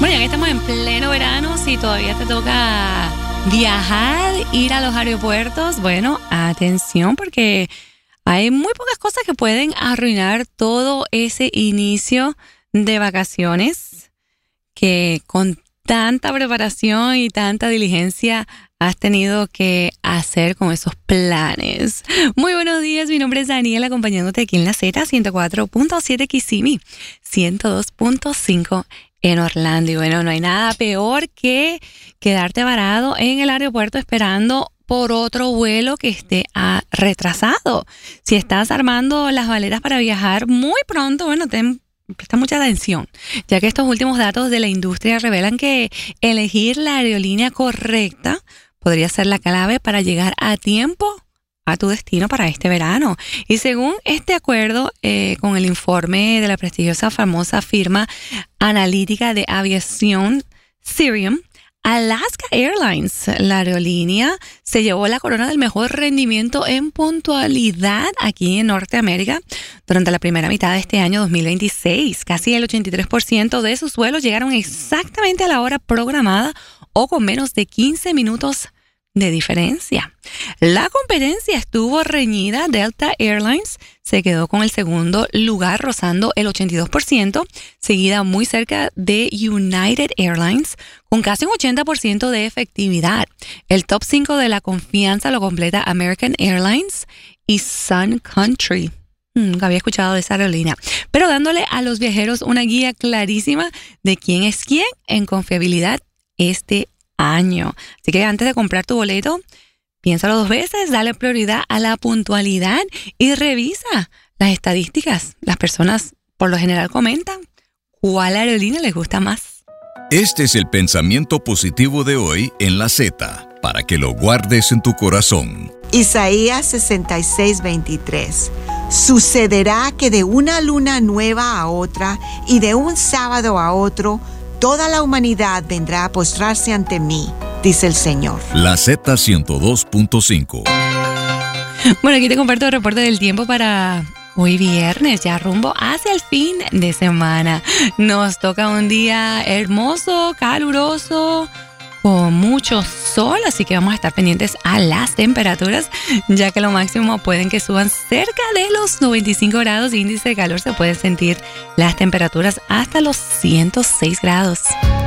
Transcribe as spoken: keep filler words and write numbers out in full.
Bueno, ya que estamos en pleno verano, si todavía te toca viajar, ir a los aeropuertos, bueno, atención porque hay muy pocas cosas que pueden arruinar todo ese inicio de vacaciones que con tanta preparación y tanta diligencia has tenido que hacer con esos planes. Muy buenos días, mi nombre es Daniela, acompañándote aquí en la Z ciento cuatro punto siete Kissimmee, ciento dos punto cinco en Orlando. Y bueno, no hay nada peor que quedarte varado en el aeropuerto esperando por otro vuelo que esté ah, retrasado. Si estás armando las maletas para viajar muy pronto, bueno, ten presta mucha atención, ya que estos últimos datos de la industria revelan que elegir la aerolínea correcta podría ser la clave para llegar a tiempo a tu destino para este verano. Y según este acuerdo eh, con el informe de la prestigiosa famosa firma analítica de aviación Cirium, Alaska Airlines, la aerolínea, se llevó la corona del mejor rendimiento en puntualidad aquí en Norteamérica durante la primera mitad de este año dos mil veintiséis. Casi el ochenta y tres por ciento de sus vuelos llegaron exactamente a la hora programada o con menos de quince minutos de diferencia. La competencia estuvo reñida. Delta Airlines se quedó con el segundo lugar, rozando el ochenta y dos por ciento, seguida muy cerca de United Airlines, con casi un ochenta por ciento de efectividad. El top cinco de la confianza lo completa American Airlines y Sun Country. Nunca había escuchado de esa aerolínea, pero dándole a los viajeros una guía clarísima de quién es quién en confiabilidad este año. Así que antes de comprar tu boleto, piénsalo dos veces, dale prioridad a la puntualidad y revisa las estadísticas. Las personas por lo general comentan cuál aerolínea les gusta más. Este es el pensamiento positivo de hoy en la Z, para que lo guardes en tu corazón. Isaías sesenta y seis, veintitrés. Sucederá que de una luna nueva a otra y de un sábado a otro, toda la humanidad vendrá a postrarse ante mí, dice el Señor. La Z ciento dos punto cinco. Bueno, aquí te comparto el reporte del tiempo para hoy viernes, ya rumbo hacia el fin de semana. Nos toca un día hermoso, caluroso, con mucho sol, así que vamos a estar pendientes a las temperaturas, ya que lo máximo pueden que suban cerca de los noventa y cinco grados, índice de calor, se pueden sentir las temperaturas hasta los ciento seis grados.